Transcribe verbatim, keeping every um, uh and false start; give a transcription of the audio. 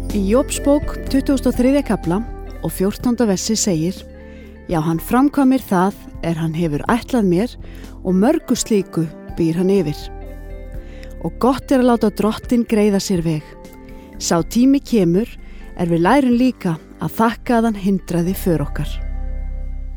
Í Jóbsbók tuttugasta og þriðja kafla og fjórtánda versi segir: Já, hann framkvæmir það er hann hefur ætlað mér og mörgu slíku býr hann yfir. Og gott er að láta drottinn greiða sér veg. Sá tími kemur er við lærum líka að þakka að hann hindraði för okkar.